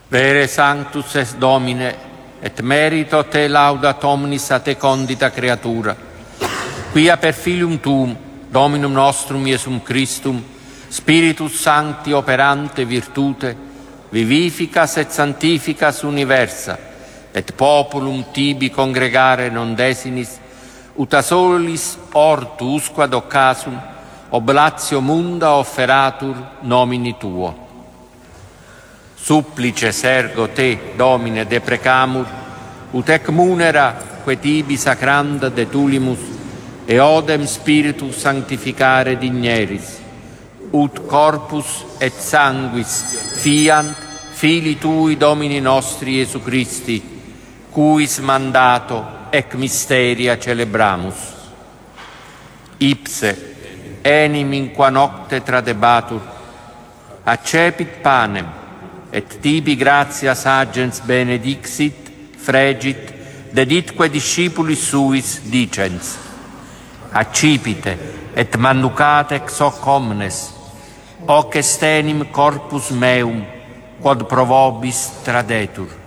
Vere sanctus es Domine, et merito te laudat omnis a te condita creatura, quia per filium tuum, Dominum nostrum Iesum Christum, Spiritus Sancti operante virtute, vivificas et sanctificas universa, et populum tibi congregare non desinis, ut a solis ortu usquad occasum, oblatio munda offeratur nomini tuo. Supplices ergo te, Domine, deprecamur, ut ec munera que tibi sacranda de tulimus, e odem Spiritus sanctificare digneris, ut corpus et sanguis fiant Filii Tui Domini nostri Iesu Christi, cuis mandato ec mysteria celebramus. Ipse, enim in qua nocte tradebatur, accepit panem, et tibi gratias agens benedixit, fregit, deditque discipulis suis dicens, accipite et manducate ex hoc omnes, hoc est enim corpus meum, quod pro vobis tradetur.